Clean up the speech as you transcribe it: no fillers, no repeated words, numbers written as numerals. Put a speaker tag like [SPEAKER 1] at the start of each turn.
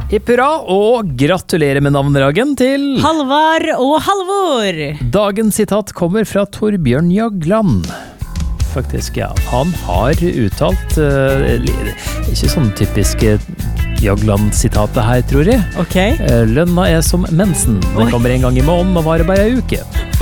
[SPEAKER 1] Hipp hurra, og gratulerer med navnedagen til
[SPEAKER 2] Halvard og Halvor.
[SPEAKER 1] Dagens sitat kommer fra Torbjørn Jagland. Faktisk, ja. Han har uttalt ikke sånn typisk Jagland-sitatet her, tror jeg.
[SPEAKER 2] Ok.
[SPEAKER 1] Lønna er som mensen. Den kommer en gang i måneden og varer bare en uke.